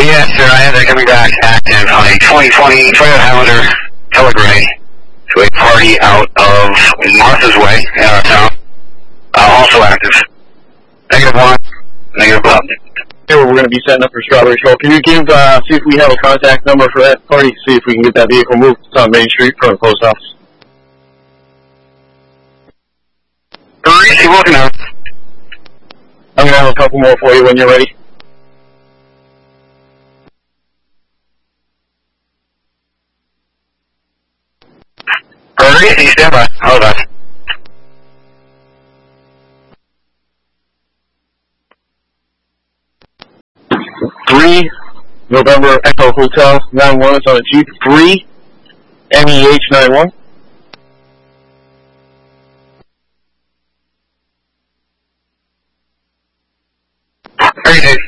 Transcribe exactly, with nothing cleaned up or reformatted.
yes, sir. I have that coming back active on a twenty twenty Toyota Highlander Telegray to a party out of Martha's Way in our town. Uh, also active. Negative one, negative one. Here we're going to be setting up for Strawberry Show. Can you give, uh, see if we have a contact number for that party, see if we can get that vehicle moved. It's on Main Street from the post office. Three, keep looking out. I'm going to have a couple more for you when you're ready. Hurry, you stand by. Hold on. Three, November Echo Hotel, nine one, it's on a Jeep. Three, M E H nine one. Hurry, Dave.